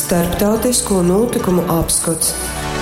Starptautisko notikumu apskats.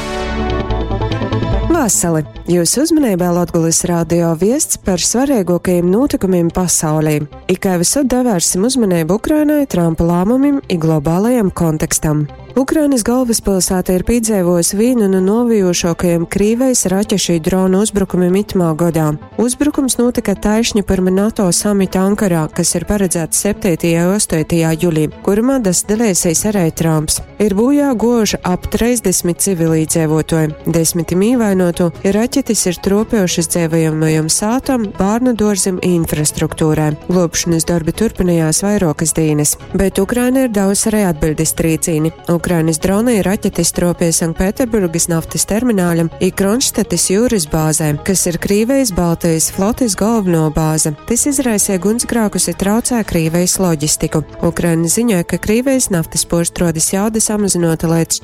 Vasali! Jūsu uzmanībā Latgulis radio viests par svarīgākajiem notikumiem pasaulī. Ikai visur devērsim uzmanību Ukrainai, Trumpa lēmumiem un globālajam kontekstam. Ukrainas galvaspilsēta ir piedzīvojusi vienu no novijošākajiem Krīvejas raķešu dronu uzbrukumiem itamā gadā. Uzbrukums notika taišņi pirms NATO samita Ankarā, kas ir paredzēts 7. un 8. jūlijā, kurā dalīsies arī Trumps. Ir bojā gojuši ap 30 civilīdzīvotāji, 10 ievainotu, raķetes ir tropējušas dzīvojamajam sātam, bērnu dārzam un infrastruktūrai. Glābšanas darbi turpinājās vairākas dienas, bet Ukraina ir devusi arī atbildes trīcīni. Ukrainas droni ir raķetes tropie Sanktpēterburgas naftas termināļam un Kronštates jūras bāzē, kas ir Krīvejas Baltijas flotes galveno bāze. Tas izraisīja gunsgrēkus un traucēja Krīvejas loģistiku. Ukraina ziņoja, ka Krīvejas naftas porštrodes jauda samazinota līdz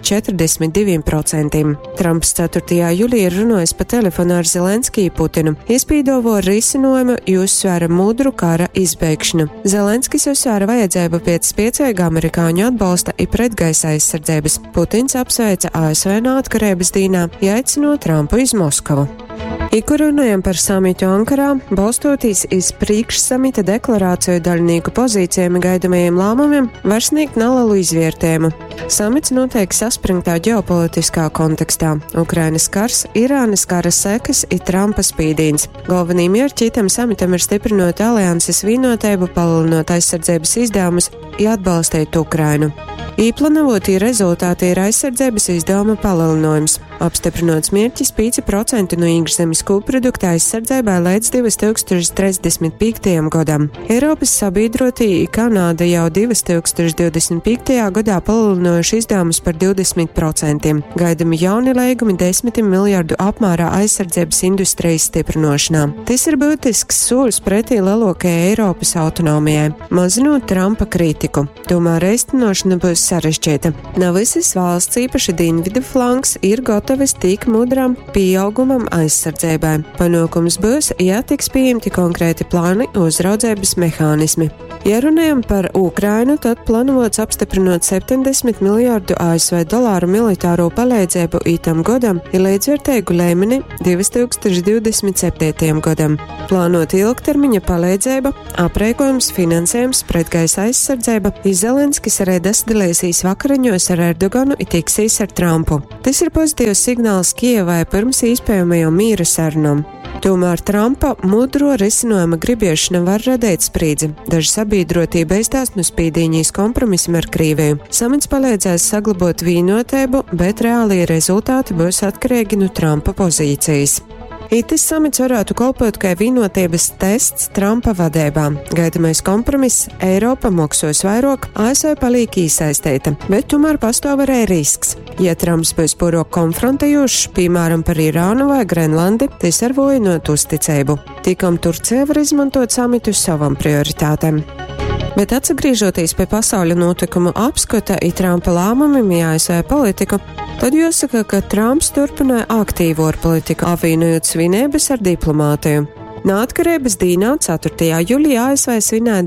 42%. Trumps 4. jūlijā ir runājis pa telefonu ar Zelenskiju Putinu. Iespīdovo risinājumu uzsvēra mudru kara izbeigšanu. Zelenskis uzsvēra vajadzību pēc spēcīga amerikāņu atbalsta un pretgaisa aizsardzības. Putins apsveica ASV neatkarības dienā, aicinot Trumpu uz Moskavu. Iku runājam par samitu Ankarā, balstoties iz priekšsamita deklarāciju daļnieku pozīcijiem un gaidamajiem lēmumiem, var sniegt nelielu izvērtējumu. Samits notiek saspringtā ģeopolitiskā kontekstā. Ukrainas kars, Irānas kara sekas un Trumpa spīdīns. Galvenī mērķi itam samitam ir stiprinot alianses vienotību, palielinot aizsardzības izdevumus un atbalstīt Ukrainu. Īplanavotī rezultāti ir aizsardzības izdevuma palielinājums. Apstiprinots mērķis 5% no iekšzemes koprodukta aizsardzībai līdz 2035. gadam. Eiropas sabiedrotī Kanāda jau 2025. gadā palielinājuši izdevumus par 20%. Gaidami jauni līgumi 10 miljardu apmērā aizsardzības industrijas stiprināšanā. Tas ir būtisks solis pretī lielākajai Eiropas autonomijai, mazinot Trumpa kritiku. Tomēr īstenošana būs sarežģīta. Ne visas valsts, īpaši dienvidu flanks, ir gatavas tik mudram pieaugumam aizsardzībai. Panākums būs, ja tiks pieņemti konkrēti plāni uzraudzības mehānismi. Ja runājam par Ukrainu, tad plānots apstiprinot 70 miljārdu ASV dolāru militāro palīdzību itam gadam ir līdzvērtīgu līmeni 2027. gadam. Plānot ilgtermiņa palīdzība, aprēķinājums, finansējums, pretgaisa aizsardzība, Zelenskis arī dasadalīsīs vakariņos ar Erdoganu un tiksīs ar Trumpu. Tas ir pozitīvs signāls Kijevai pirms iespējamajām mīra sarunām. Tomēr Trumpa mudro risinājuma gribiešana var radīt spriedzi. Daži sabiedrotie beistās no spīdīņīs kompromisam ar Krieviju. Samits palīdzēs saglabāt vienotību, bet reālie rezultāti būs atkarīgi no Trumpa pozīcijas. Itis samits varētu kalpot kā vienotības tests Trumpa vadībā. Gaidamais kompromiss Eiropa maksos vairāk, ASV paliek iesaistīta, bet tomēr pastāv arī risks. Ja Trumps būs pārāk konfrontējošs, piemēram par Irānu vai Grenlandi, tas var vājināt uzticību. Tikam Turcija var izmantot samitu savam prioritātēm. Bet atgriežoties pie pasaules notikumu apskata un Trumpa lēmumiem ASV politiku, tad jāsaka, ka Trumps turpināja aktīvu ārpolitiku, apvienojot svinības ar diplomātiju. Neatkarības dienā 4. jūlijā ASV svinēja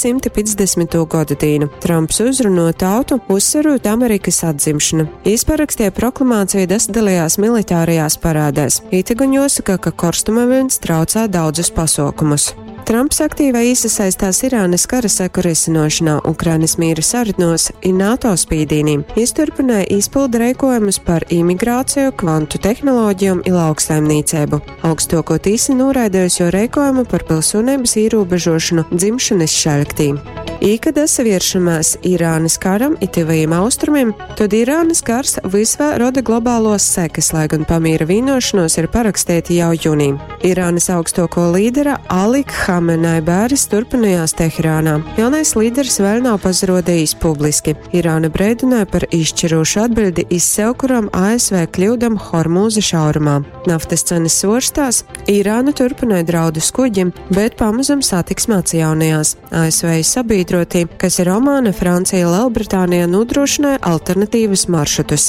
250. gada dienu. Trumps uzrunāja tautu, uzsverot Amerikas atzimšanu. Izparakstīja proklamāciju, dalījās militārajās parādēs. Itegan jāsaka, ka karstuma viļņs traucē daudzus pasākumus. Trumps aktīvai iesaistās Irānas kara seku risināšanā, Ukrainas mīra sarunās un NATO spīdīnīm. Turpināja izpildu rīkojumus par imigrāciju, kvantu tehnoloģijām un lauksaimniecību. Augstāko tīsi noraidījusi jau rīkojumu par pilsonības ierobežošanu dzimšanas šalktī. Kad saviešamās Irānas karam un tuvajiem austrumiem, tad Irānas kars visvē roda globālos sekas, lai gan pamīra vienošanos ir parakstīti jau jūnijā. Irānas augstāko līdera Ali Khamenei bēris turpinājās Teherānā. Jaunais līderis vēl nav pazarodījis publiski. Irāna brēdināja par izšķirošu atbildi izsaukuram ASV kļūdam Hormūza šaurumā. Naftas cenas svārstās, Irāna turpināja draudus kuģim, bet pamazam satiksme atjaunījās. ASV sabiedrotī, kas ir Omāna, Francija, Lielbritānija, nodrošināja alternatīvas maršrutus.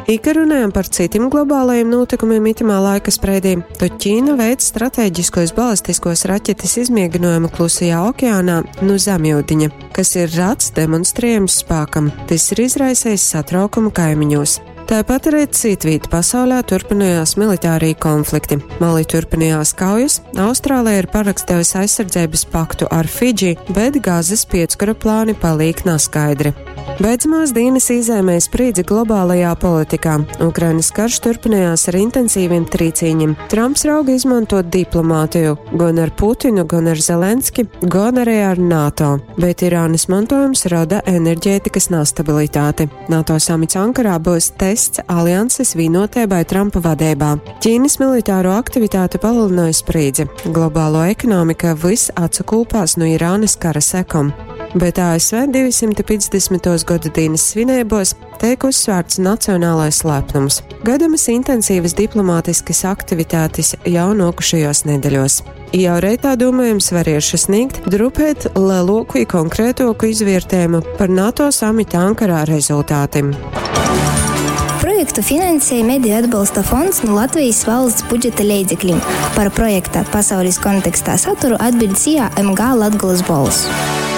Ja runājam par citiem globālajiem notikumiem itamā laika spreidī, tad Ķīna veic strateģiskos balistiskos raķetes izmēģinājumu Klusajā okeānā no zemjūdiņa, kas ir rats demonstrējums spēkam. Tas ir izraisējis satraukumu kaimiņos. Tāpat arī citvieta pasaulē turpinājās militārie konflikti. Mali turpinājās kaujas, Austrālija ir parakstījusi aizsardzības paktu ar Fidži, bet Gazas piecukara plāni paliek neskaidri. Beidzamās dienas izēmē sprīdzi globālajā politikā. Ukrainas karš turpinājās ar intensīviem trīcīņiem. Trumps rauga izmantot diplomātiju gan ar Putinu, gan ar Zelenski, gan arī ar NATO. Bet Irānas mantojums rada enerģētikas nestabilitāti. NATO samits Ankarā būs tests alianses vienotībai Trumpa vadībā. Ķīnas militāro aktivitāti palielināja sprīdzi. Globālo ekonomika viss atsakūpās no Irānas kara sekām. Bet ASV 250. gada dienas svinībos tiek uzsvērts nacionālais lepnums. Gadamas intensīvas diplomātiskas aktivitātes jau nokušajos nedēļos. Jau reitā domājums varēšu sniegt, drupēt lielāku un konkrētāku izvērtējumu par NATO samita Ankarā rezultātiem. Projektu finansēja Mediju atbalsta fonds no Latvijas valsts budžeta līdzekļiem. Par projekta pasaules kontekstā saturu atbild SIA MG Latgolas balss.